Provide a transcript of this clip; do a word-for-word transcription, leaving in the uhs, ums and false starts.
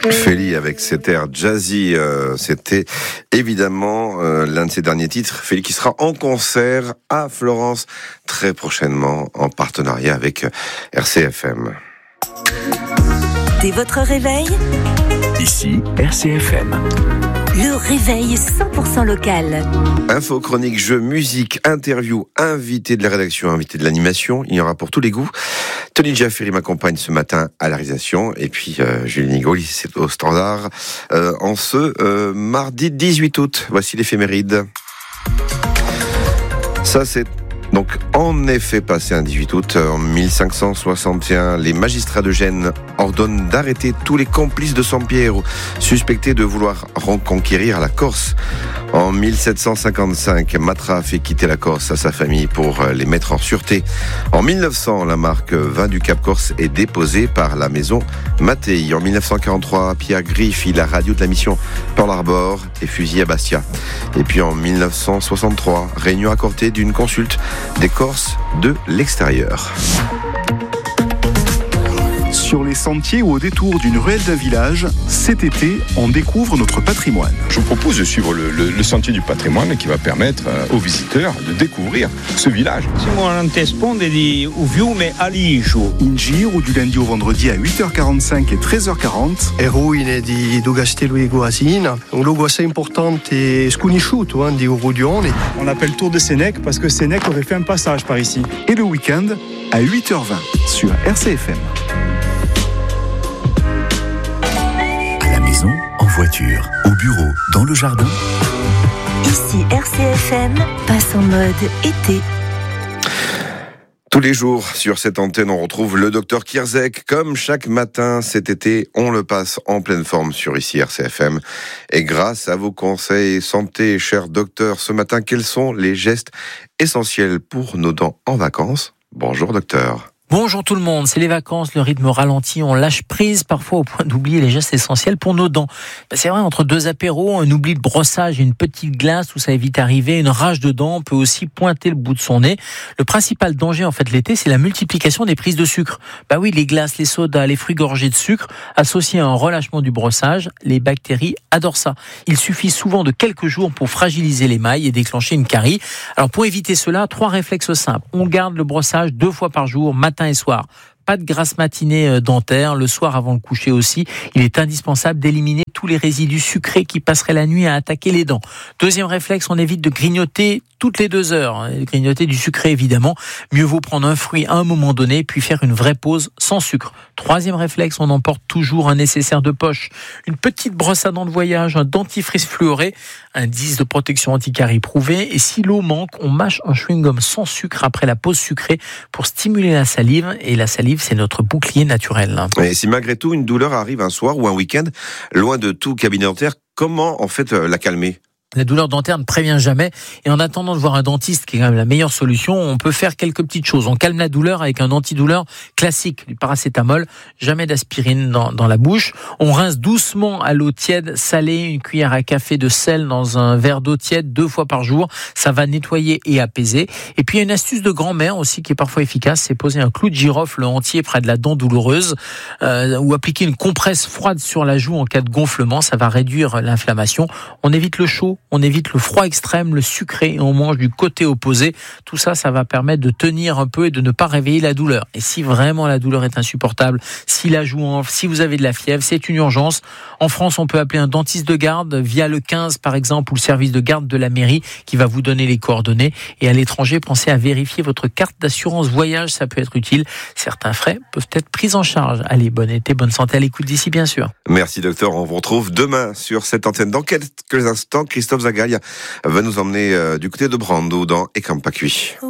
Feli avec cet air jazzy, euh, c'était évidemment euh, l'un de ses derniers titres. Feli qui sera en concert à Florence très prochainement en partenariat avec R C F M. Dès votre réveil, ici R C F M. Le réveil cent pour cent local. Info, chronique, jeux, musique, interview, invité de la rédaction, invité de l'animation, il y en aura pour tous les goûts. Tony Jaffery m'accompagne ce matin à la réalisation, et puis euh, Julie Nigaud, c'est au standard, euh, en ce euh, mardi dix-huit août. Voici l'éphéméride. Ça c'est donc en effet passé un dix-huit août en mille cinq cent soixante et un, les magistrats de Gênes ordonnent d'arrêter tous les complices de Sampiero suspectés de vouloir reconquérir la Corse. En mille sept cent cinquante-cinq, Matra fait quitter la Corse à sa famille pour les mettre en sûreté. En mille neuf cents, la marque vin du Cap Corse est déposée par la maison Mattei. En mille neuf cent quarante-trois, Pierre Gris fit la radio de la mission Pearl Harbor et fusillé à Bastia. Et puis en mille neuf cent soixante-trois, réunion accordée d'une consulte des Corses de l'extérieur. Sur les sentiers ou au détour d'une ruelle d'un village, cet été, on découvre notre patrimoine. Je vous propose de suivre le, le, le sentier du patrimoine qui va permettre euh, aux visiteurs de découvrir ce village. Siamo all'antesponde di Uviume Aligio. In giro du lundi au vendredi à huit heures quarante-cinq et treize heures quarante. Le ruine di do Castello di Goasina, un luogo assez importante e sconosciuto hein, di Urudione. On l'appelle Tour de Sénèque parce que Sénèque aurait fait un passage par ici. Et le week-end à huit heures vingt sur R C F M. En voiture, au bureau, dans le jardin. Ici R C F M passe en mode été. Tous les jours, sur cette antenne, on retrouve le docteur Kierzek. Comme chaque matin cet été, on le passe en pleine forme sur ici R C F M. Et grâce à vos conseils santé, cher docteur, ce matin, quels sont les gestes essentiels pour nos dents en vacances ? Bonjour docteur. Bonjour tout le monde, c'est les vacances, le rythme ralentit, on lâche prise parfois au point d'oublier les gestes essentiels pour nos dents. Ben c'est vrai, entre deux apéros, un oubli de brossage et une petite glace où ça évite d'arriver, une rage de dents peut aussi pointer le bout de son nez. Le principal danger en fait l'été, c'est la multiplication des prises de sucre. Bah oui, les glaces, les sodas, les fruits gorgés de sucre, associés à un relâchement du brossage, les bactéries adorent ça. Il suffit souvent de quelques jours pour fragiliser l'émail et déclencher une carie. Alors pour éviter cela, trois réflexes simples. On garde le brossage deux fois par jour, matin et soir. Pas de grasse matinée dentaire, le soir avant le coucher aussi. Il est indispensable d'éliminer tous les résidus sucrés qui passeraient la nuit à attaquer les dents. Deuxième réflexe, on évite de grignoter toutes les deux heures. Grignoter du sucré évidemment. Mieux vaut prendre un fruit à un moment donné, puis faire une vraie pause sans sucre. Troisième réflexe, on emporte toujours un nécessaire de poche. Une petite brosse à dents de voyage, un dentifrice fluoré, un disque de protection anti-carie prouvé. Et si l'eau manque, on mâche un chewing-gum sans sucre après la pause sucrée pour stimuler la salive. Et la salive, c'est notre bouclier naturel. Et si malgré tout une douleur arrive un soir ou un week-end, loin de tout cabinet dentaire, comment en fait la calmer ? La douleur dentaire ne prévient jamais et en attendant de voir un dentiste, qui est quand même la meilleure solution, on peut faire quelques petites choses. On calme la douleur avec un antidouleur classique, du paracétamol, jamais d'aspirine dans, dans la bouche. On rince doucement à l'eau tiède, salée, une cuillère à café de sel dans un verre d'eau tiède deux fois par jour. Ça va nettoyer et apaiser. Et puis il y a une astuce de grand-mère aussi qui est parfois efficace, c'est poser un clou de girofle entier près de la dent douloureuse euh, ou appliquer une compresse froide sur la joue en cas de gonflement. Ça va réduire l'inflammation. On évite le chaud. On évite le froid extrême, le sucré, et on mange du côté opposé. Tout ça, ça va permettre de tenir un peu et de ne pas réveiller la douleur. Et si vraiment la douleur est insupportable, si la joue enfle, si vous avez de la fièvre, c'est une urgence. En France, on peut appeler un dentiste de garde via le quinze par exemple, ou le service de garde de la mairie qui va vous donner les coordonnées. Et à l'étranger, pensez à vérifier votre carte d'assurance voyage, ça peut être utile. Certains frais peuvent être pris en charge. Allez, bon été, bonne santé à l'écoute d'ici, bien sûr. Merci docteur, on vous retrouve demain sur cette antenne. Dans quelques instants, Christophe Zagaïa va nous emmener euh, du côté de Brando dans Ekampakui.